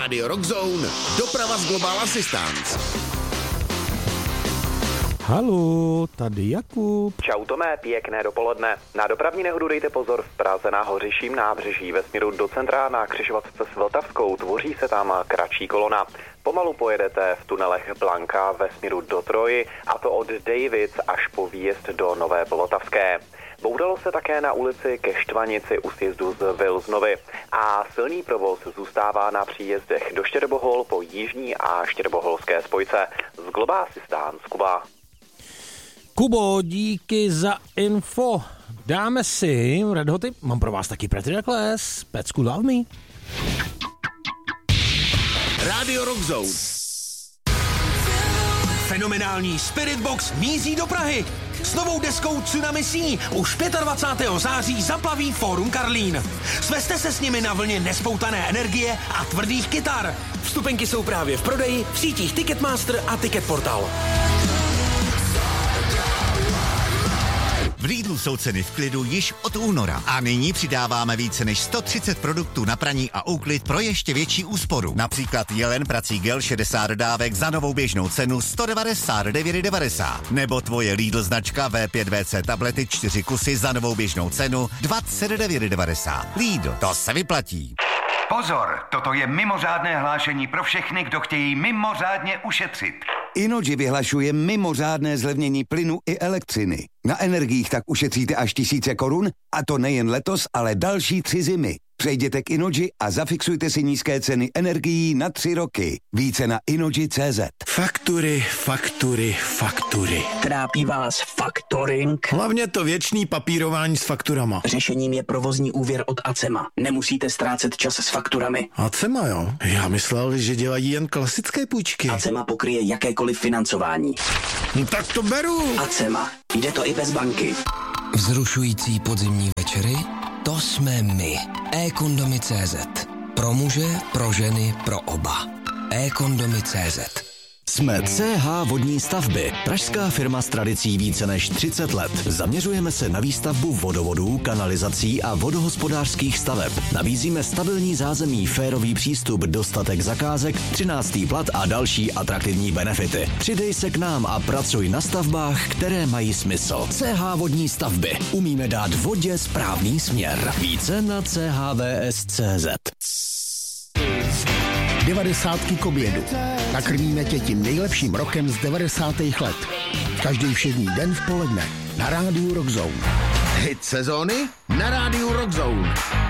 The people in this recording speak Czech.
Radio Rock Zone, doprava z Global Assistance. Halo, tady Jakub. Čau Tome, pěkné dopoledne. Na dopravní nehodu dejte pozor v Praze na Hořiším nábřeží ve směru do centra na křižovatce s Vltavskou. Tvoří se tam kratší kolona. Pomalu pojedete v tunelech Blanka ve směru do Troji, a to od Davids až po výjezd do Nové Vltavské. Boudalo se také na ulici ke Štvanici u sjezdu z Vilznovy a silný provoz zůstává na příjezdech do Štěrbohol po jižní a štěrboholské spojce. Z Global Assistance Kuba. Kubo, díky za info. Dáme si Red Hoty. Mám pro vás taky Pretty Reckless. Pecku Love Me. Radio Rock Zone. Fenomenální Spirit Box míří do Prahy. S novou deskou Tsunami Sea už 25. září zaplaví Fórum Karlín. Svezte se s nimi na vlně nespoutané energie a tvrdých kytar. Vstupenky jsou právě v prodeji v sítích Ticketmaster a Ticketportal. V Lidlu jsou ceny v klidu již od února a nyní přidáváme více než 130 produktů na praní a úklid pro ještě větší úsporu. Například Jelen prací gel 60 dodávek za novou běžnou cenu 199,90. Nebo tvoje Lidl značka V5VC tablety 4 kusy za novou běžnou cenu 29,90. Lidl, to se vyplatí. Pozor, toto je mimořádné hlášení pro všechny, kdo chtějí mimořádně ušetřit. Innogy vyhlašuje mimořádné zlevnění plynu i elektřiny. Na energiích tak ušetříte až 1000 korun, a to nejen letos, ale další 3 zimy. Přejděte k Innogy a zafixujte si nízké ceny energií na 3 roky. Více na Innogy.cz. Faktury. Trápí vás faktoring? Hlavně to věčný papírování s fakturama. Řešením je provozní úvěr od Acema. Nemusíte ztrácet čas s fakturami. Acema, jo? Já myslel, že dělají jen klasické půjčky. Acema pokryje jakékoliv financování. Tak to beru. Acema. Jde to i bez banky. Vzrušující podzimní večery? To jsme my. eKondomy.cz. Pro muže, pro ženy, pro oba. eKondomy.cz. Jsme CH Vodní stavby, pražská firma s tradicí více než 30 let. Zaměřujeme se na výstavbu vodovodů, kanalizací a vodohospodářských staveb. Nabízíme stabilní zázemí, férový přístup, dostatek zakázek, 13. plat a další atraktivní benefity. Přidej se k nám a pracuj na stavbách, které mají smysl. CH Vodní stavby. Umíme dát vodě správný směr. Více na chvs.cz. 90 k obědu. Nakrmíme tě tím nejlepším rokem z 90. let. Každý všední den v poledne na rádiu Rock Zone. Hit sezóny na rádiu Rock Zone.